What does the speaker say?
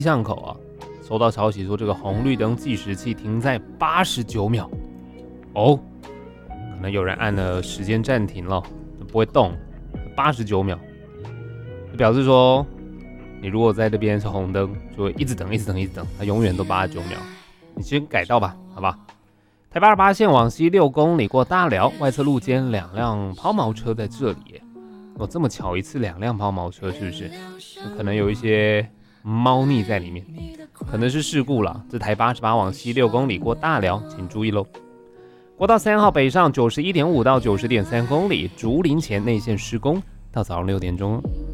巷口啊，收到消息说这个红绿灯计时器停在89秒。哦，可能有人按了时间暂停了，不会动。89秒，表示说你如果在这边是红灯，就会一直等，一直等，一直等，它永远都89秒。你先改道吧，好吧？台八28线往西6公里过大寮，外侧路肩2辆抛锚车在这里耶。哦，这么巧，一次2辆抛锚车，是不是？可能有一些猫腻在里面，可能是事故了。这台88往西6公里过大寮，请注意喽。国道3号北上91.5到90.3公里，竹林前内线施工，到早上6点钟。